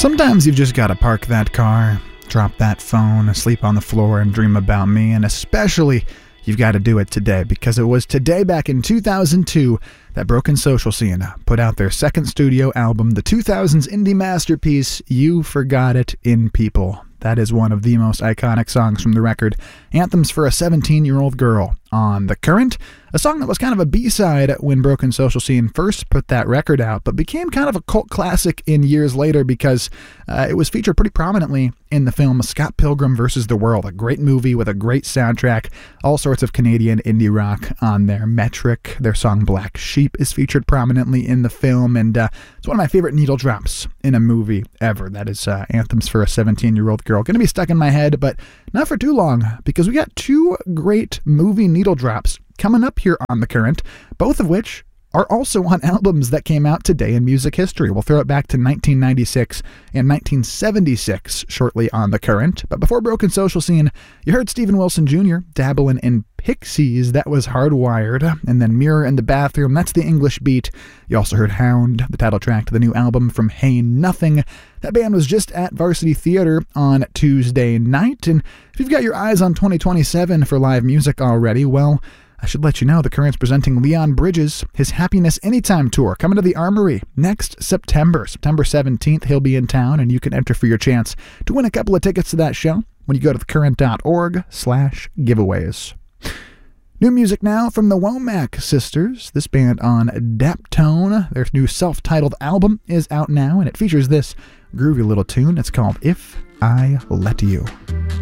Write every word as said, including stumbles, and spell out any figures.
Sometimes you've just got to park that car, drop that phone, sleep on the floor, and dream about me, and especially you've got to do it today, because it was today back in two thousand two that Broken Social Scene put out their second studio album, the two thousands indie masterpiece, You Forgot It in People. That is one of the most iconic songs from the record, Anthems for a seventeen-Year-Old Girl. On The Current, a song that was kind of a B-side when Broken Social Scene first put that record out, but became kind of a cult classic in years later because uh, it was featured pretty prominently in the film Scott Pilgrim versus the World, a great movie with a great soundtrack, all sorts of Canadian indie rock on there. Metric, their song Black Sheep, is featured prominently in the film, and uh, it's one of my favorite needle drops in a movie ever. That is uh, Anthems for a seventeen-Year-Old Girl. Going to be stuck in my head, but not for too long, because we got two great movie needle drops coming up here on The Current, both of which are also on albums that came out today in music history. We'll throw it back to nineteen ninety-six and nineteen seventy-six shortly on The Current. But before Broken Social Scene, you heard Steven Wilson Junior dabbling in Pixies, that was Hardwired, and then Mirror in the Bathroom, that's the English Beat. You also heard Hound, the title track to the new album from Hey Nothing. That band was just at Varsity Theater on Tuesday night, and if you've got your eyes on twenty twenty-seven for live music already, well, I should let you know the Current's presenting Leon Bridges, his Happiness Anytime Tour, coming to the Armory next September. September seventeenth, he'll be in town, and you can enter for your chance to win a couple of tickets to that show when you go to thecurrent.org slash giveaways. New music now from the Womack Sisters, this band on Daptone. Their new self-titled album is out now, and it features this groovy little tune. It's called If I Let You.